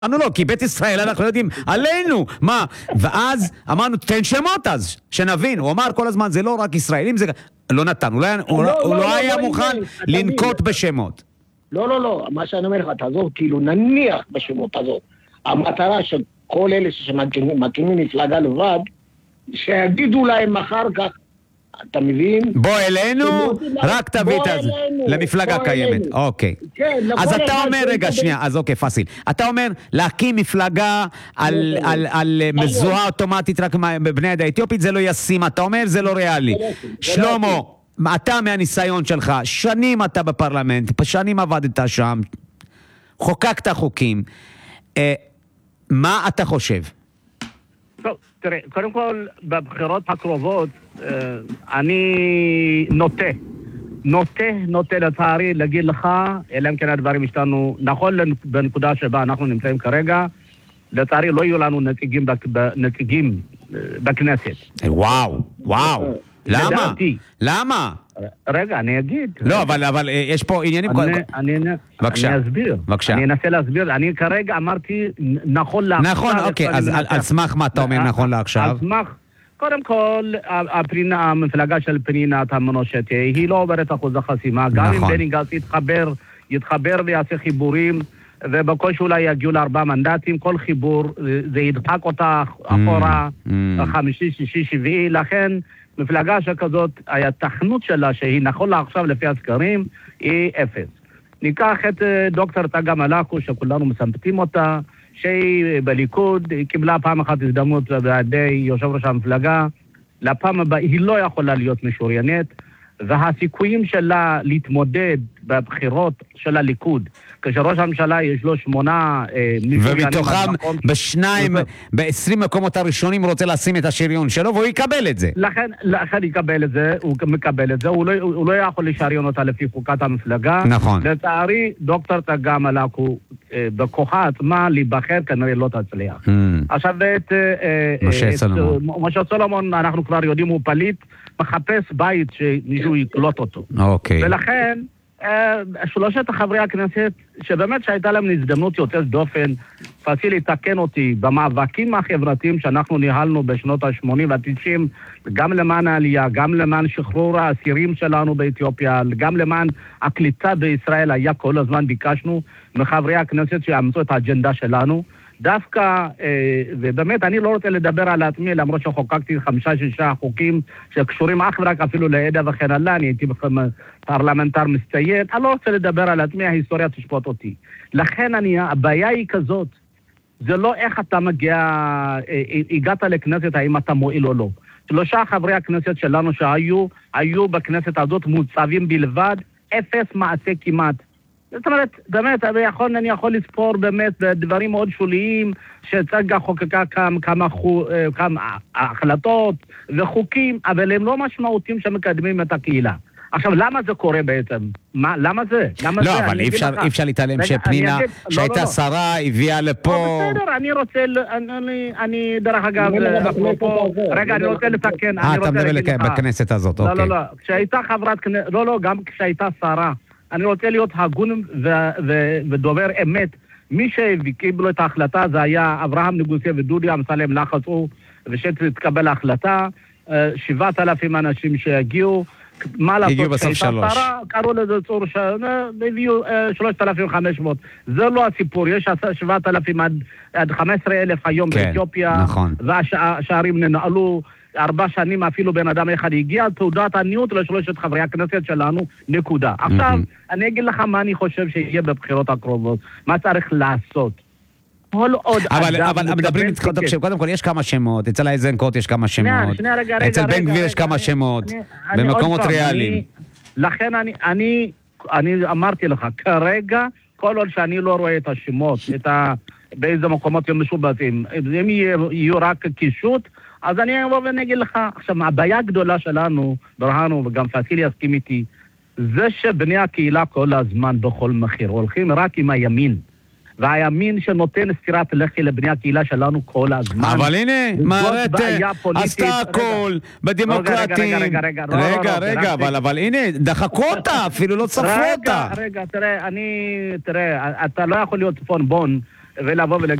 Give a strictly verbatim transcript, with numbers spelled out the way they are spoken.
אמרנו לא, כי בית ישראל אנחנו יודעים עלינו, מה? ואז אמרנו, תן שמות אז, שנבין. הוא אמר כל הזמן, זה לא רק ישראלים, זה לא נתן, הוא לא היה מוכן לנקוט בשמות. לא, לא, לא, מה שאני אומר לך, תעזור, כאילו נניח בשמות הזאת. המטרה של כל אלה שמקימים מפלגה לבד, שיגידו להם אחר כך, אתה מבין? בוא אלינו, רק תביא את זה. למפלגה קיימת. אוקיי. אז אתה אומר, רגע, שנייה, אז אוקיי, פסיל. אתה אומר, להקים מפלגה על מזוהה אוטומטית רק בבני העדה האתיופית, זה לא ישים. אתה אומר, זה לא ריאלי. שלמה, אתה מהניסיון שלך, שנים אתה בפרלמנט, שנים עבדת שם, חוקקת חוקים. מה אתה חושב? טוב, תראה, קודם כל, בבחירות הקרובות, אני נוטה, נוטה, נוטה לצערי להגיד לך, אלא אם כן הדברים השתנו, נכון בנקודה שבה אנחנו נמצאים כרגע, לצערי לא יהיו לנו נציגים, נציגים בכנסת. וואו, וואו, למה? למה? רגע, אני אגיד. לא, אבל, אבל יש פה עניינים... אני, בבקשה. אני אסביר. בבקשה. אני אנסה להסביר. אני כרגע אמרתי, נכון לעכשיו... נכון, אוקיי, אז על סמך מה אתה אומר נכון לעכשיו? על סמך... קודם כל, הפרינה, המפלגה של פנינה תמנו שטה, היא לא עוברת אחוז החסימה. גם אם בני גנץ יתחבר, יתחבר ויעשה חיבורים, ובקושי אולי יגיעו לארבעה מנדטים, כל חיבור, זה ידחק אותה אחורה, חמישי, שישי, שביעי, לכן... מפלגה שכזאת, התכנות שלה, שהיא נכון לעכשיו לפי הסקרים, היא אפס. ניקח את דוקטור תגה מלאקו, שכולנו מסמפטים אותה, שהיא בליכוד, היא קיבלה פעם אחת הזדמנות בידי יושב ראש המפלגה, לפעם הבאה היא לא יכולה להיות משוריינת, והסיכויים שלה להתמודד בבחירות של הליכוד, כשראש הממשלה יש לו שמונה... ומתוכם בשניים, בעשרים מקומות הראשונים רוצה לשים את השריון שלו, והוא יקבל את זה. לכן, לכן יקבל את זה, הוא מקבל את זה, הוא לא, הוא לא יכול לשריון אותה לפי חוקת המפלגה. נכון. לצערי, דוקטור תגה מלאקו, בכוחה עצמה, להיבחר כנראה לא תצליח. עכשיו, את... משה סולומון. משה סולומון, אנחנו כבר יודעים, הוא פליט, מחפש בית שמישהו יקלוט אותו. אוקיי. ולכן, שלושת חברי הכנסת, שבאמת שהייתה להם הזדמנות יותר דופן, פסיל לתקן אותי, במאבקים החברתיים שאנחנו ניהלנו בשנות ה-שמונים וה-תשעים, גם למען העלייה, גם למען שחרור האסירים שלנו באתיופיה, גם למען הקליטה בישראל, היה כל הזמן ביקשנו מחברי הכנסת שיאמצו את האג'נדה שלנו, דווקא, ובאמת אני לא רוצה לדבר על עצמי, למרות שחוקקתי חמישה שישה חוקים שקשורים אך ורק אפילו לעדה וכן הלאה, אני הייתי פרלמנטר מצטיין, אני לא רוצה לדבר על עצמי, ההיסטוריה תשפוט אותי. לכן אני, הבעיה היא כזאת, זה לא איך אתה מגיע, הגעת לכנסת, האם אתה מועיל או לא. שלושה חברי הכנסת שלנו שהיו, היו בכנסת הזאת מוצבים בלבד, אפס מעשה כמעט. זאת אומרת, באמת, אני יכול, אני יכול לספור באמת דברים מאוד שוליים, שצגה חוקקה כמה, כמה, כמה החלטות וחוקים, אבל הם לא משמעותיים שמקדמים את הקהילה. עכשיו, למה זה קורה בעצם? מה, למה זה? למה לא, זה? אבל אי אפשר, אי אפשר להתעלם שפנינה, אגיד, שהייתה לא, לא, שרה, הביאה לפה... לא, בסדר, אני רוצה, אני, אני דרך אגב, אפרופו, רגע, אני רוצה לתקן, אה, אתה מדבר בכנסת הזאת, אוקיי. לא, לא, לא, כשהייתה חברת כנסת, לא, לא, גם כשהייתה שרה, אני רוצה להיות הגון ו- ו- ודובר אמת. מי שקיבלו את ההחלטה זה היה אברהם נגוסה ודודי אמסלם לחצו ושתתקבל ההחלטה. שבעת אלפים אנשים שהגיעו. מה לעשות? הגיעו בסוף שלוש. קראו לזה צור, הביאו שלושת אלפים וחמש מאות. זה לא הסיפור. יש שבעת אלפים עד חמישה עשר אלף היום באתיופיה. נכון. והשערים ננעלו. ארבע שנים אפילו בן אדם אחד הגיע, תעודת עניות לשלושת חברי הכנסת שלנו, נקודה. עכשיו, אני אגיד לך מה אני חושב שיהיה בבחירות הקרובות, מה צריך לעשות. כל עוד אבל, אבל מדברים איתך, קודם כל יש כמה שמות, אצל האיזנקוט יש כמה שמות, שנייה, רגע, רגע, אצל רגע, בן גביר רגע, יש כמה רגע, שמות, אני, במקומות אני, ריאליים. אני, לכן אני, אני, אני אמרתי לך, כרגע, כל עוד שאני לא רואה את השמות, את ה, באיזה מקומות הם משובצים, אם יהיו רק קישוט, אז אני אבוא ונגיד לך, עכשיו, הבעיה הגדולה שלנו, ברהנו, וגם פסיל יסכים איתי, זה שבני הקהילה כל הזמן בכל מחיר, הולכים רק עם הימין. והימין שנותן סטירת לחי לבני הקהילה שלנו כל הזמן. אבל הנה, מערת עשתה הכל בדמוקרטים. רגע, רגע, רגע. רגע, רגע, אבל הנה, דחקו אותה, אפילו לא צפו אותה. רגע, רגע, תראה, אני, תראה, אתה לא יכול להיות צפון בון, ולבוא ולהגיד...